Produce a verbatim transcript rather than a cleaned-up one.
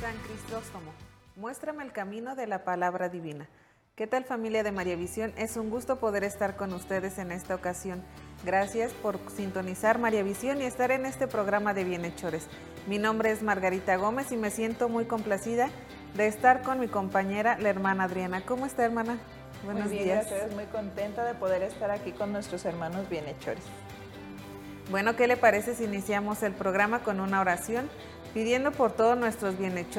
San Crisóstomo, muéstrame el camino de la palabra divina. ¿Qué tal, familia de María Visión? Es un gusto poder estar con ustedes en esta ocasión. Gracias por sintonizar María Visión y estar en este programa de Bienhechores. Mi nombre es Margarita Gómez y me siento muy complacida de estar con mi compañera, la hermana Adriana. ¿Cómo está, hermana? Buenos muy bien, días. Gracias. Muy contenta de poder estar aquí con nuestros hermanos bienhechores. Bueno, ¿qué le parece si iniciamos el programa con una oración pidiendo por todos nuestros bienhechores